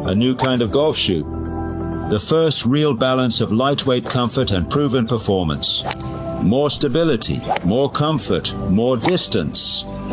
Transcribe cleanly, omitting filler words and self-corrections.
a new kind of golf shoe. The first real balance of lightweight comfort and proven performance. More stability, more comfort, more distance.